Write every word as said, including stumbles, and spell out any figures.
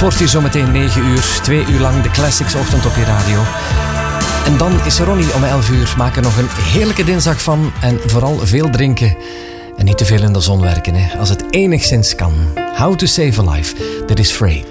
wordt hier zometeen negen uur. Twee uur lang de Classics ochtend op je radio. En dan is Ronnie om elf uur. Maak er nog een heerlijke dinsdag van. En vooral veel drinken. En niet te veel in de zon werken, hè, als het enigszins kan. How to Save a Life. Dit is Frayed.